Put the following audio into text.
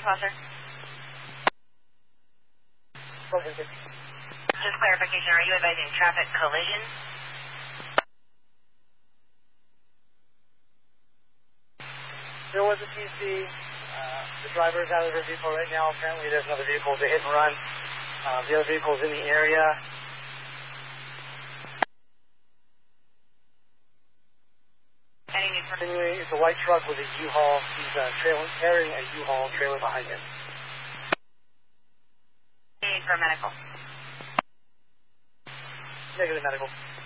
call, sir? Just clarification, are you advising traffic collision? There was a TC. The driver is out of their vehicle right now. Apparently there's another vehicle to hit and run. The other vehicle's in the area. Anyway, it's a white truck with a U-Haul. He's carrying a U-Haul trailer behind him. Need for medical. Negative medical.